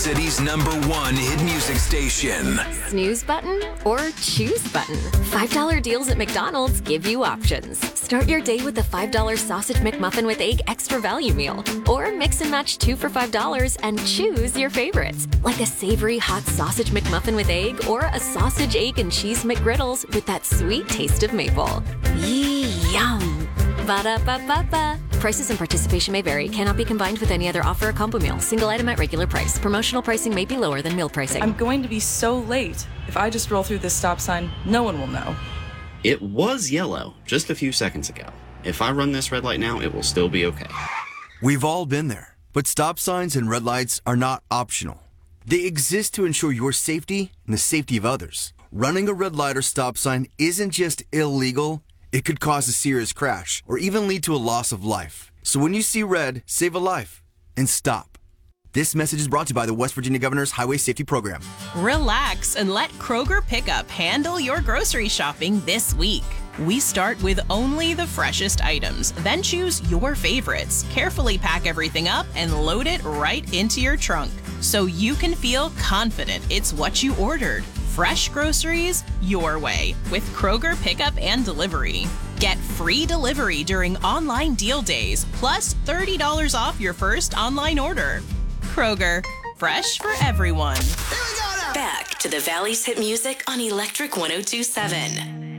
City's #1 hit music station. Snooze button or choose button? $5 deals at McDonald's give you options. Start your day with the $5 sausage McMuffin with egg extra value meal. Or mix and match 2 for $5 and choose your favorites. Like a savory hot sausage McMuffin with egg or a sausage, egg, and cheese McGriddles with that sweet taste of maple. Yum! Ba-da-ba-ba-ba. Prices and participation may vary. Cannot be combined with any other offer or combo meal. Single item at regular price. Promotional pricing may be lower than meal pricing. I'm going to be so late. If I just roll through this stop sign, no one will know. It was yellow just a few seconds ago. If I run this red light now, it will still be okay. We've all been there, but stop signs and red lights are not optional. They exist to ensure your safety and the safety of others. Running a red light or stop sign isn't just illegal, it could cause a serious crash or even lead to a loss of life. So when you see red, save a life and stop. This message is brought to you by the West Virginia Governor's Highway Safety Program. Relax and let Kroger Pickup handle your grocery shopping this week. We start with only the freshest items, then choose your favorites, carefully pack everything up, and load it right into your trunk so you can feel confident it's what you ordered. Fresh groceries your way with Kroger Pickup and Delivery. Get free delivery during online deal days, plus $30 off your first online order. Kroger, fresh for everyone. Back to the Valley's hit music on Electric 102.7.